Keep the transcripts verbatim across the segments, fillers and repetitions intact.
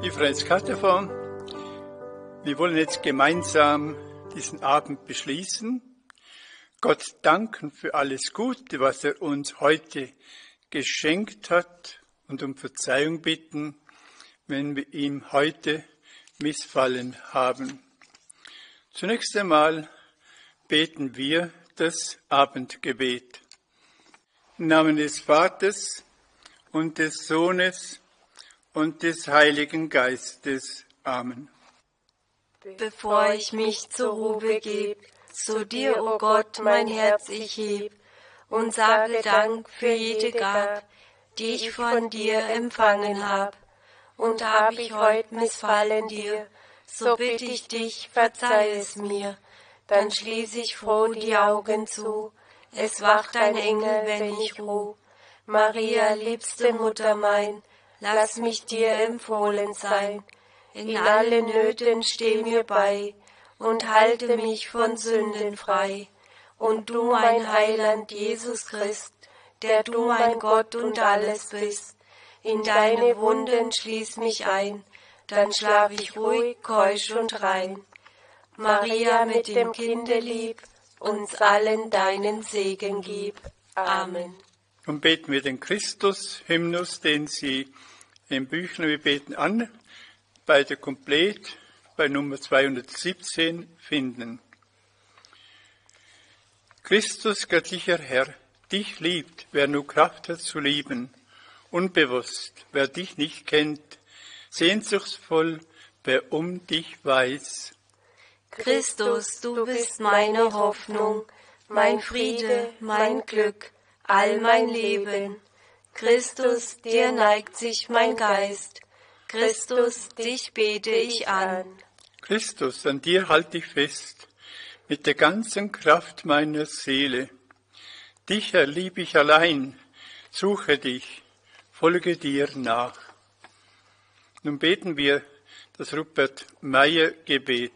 Liebe Franz Katerform, wir wollen jetzt gemeinsam diesen Abend beschließen. Gott danken für alles Gute, was er uns heute geschenkt hat und um Verzeihung bitten, wenn wir ihm heute missfallen haben. Zunächst einmal beten wir das Abendgebet. Im Namen des Vaters und des Sohnes und des Heiligen Geistes. Amen. Bevor ich mich zur Ruhe begeb, zu dir, o Gott, mein Herz ich heb und sage Dank für jede Gab, die ich von dir empfangen hab. Und hab ich heut missfallen dir, so bitt ich dich, verzeih es mir. Dann schließ ich froh die Augen zu, es wacht ein Engel, wenn ich ruh. Maria, liebste Mutter mein, lass mich dir empfohlen sein. In allen Nöten steh mir bei und halte mich von Sünden frei. Und du, mein Heiland Jesus Christ, der du mein Gott und alles bist, in deine Wunden schließ mich ein, dann schlaf ich ruhig, keusch und rein. Maria mit dem Kinde lieb, uns allen deinen Segen gib. Amen. Nun beten wir den Christus-Hymnus, den Sie im Büchlein, wir beten an, bei der Komplett, bei Nummer zweihundertsiebzehn finden. Christus, göttlicher Herr, dich liebt, wer nur Kraft hat zu lieben, unbewusst, wer dich nicht kennt, sehnsuchtsvoll, wer um dich weiß. Christus, du bist meine Hoffnung, mein Friede, mein Glück, all mein Leben. Christus, dir neigt sich mein Geist, Christus, dich bete ich an. Christus, an dir halt ich fest, mit der ganzen Kraft meiner Seele. Dich erlieb ich allein, suche dich, folge dir nach. Nun beten wir das Rupert-Meyer-Gebet.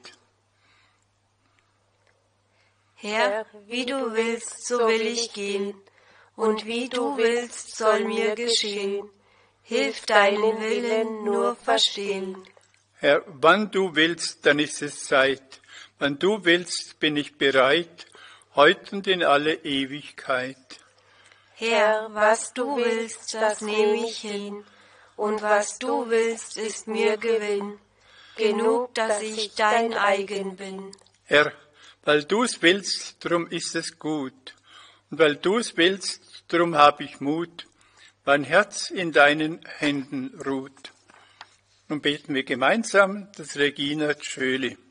Herr, wie du willst, so will ich gehen, und wie du willst, soll mir geschehen. Hilf deinen Willen nur verstehen. Herr, wann du willst, dann ist es Zeit. Wann du willst, bin ich bereit, heut und in alle Ewigkeit. Herr, was du willst, das nehme ich hin, und was du willst, ist mir Gewinn. Genug, dass ich dein eigen bin. Herr, weil du's willst, drum ist es gut. Und weil du's willst, drum hab ich Mut. Mein Herz in deinen Händen ruht. Nun beten wir gemeinsam das Regina Tschöli.